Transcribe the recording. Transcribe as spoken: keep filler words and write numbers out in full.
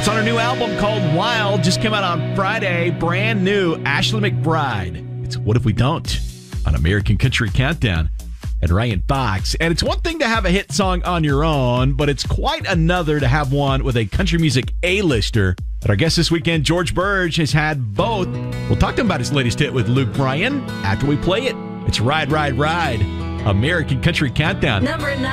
It's on her new album called Wild. Just came out on Friday. Brand new. Ashley McBryde. It's What If We Don't on American Country Countdown and Ryan Fox. And it's one thing to have a hit song on your own, but it's quite another to have one with a country music A-lister. But our guest this weekend, George Burge, has had both. We'll talk to him about his latest hit with Luke Bryan after we play it. It's Ride, Ride, Ride. American Country Countdown. Number nine.